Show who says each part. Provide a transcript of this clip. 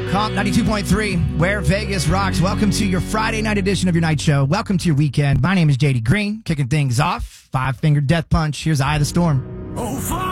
Speaker 1: Comp 92.3, where Vegas rocks. Welcome to your Friday night edition of your night show. Welcome to your weekend. My name is JD Green, kicking things off. 5-finger death punch. Here's Eye of the Storm.
Speaker 2: Oh,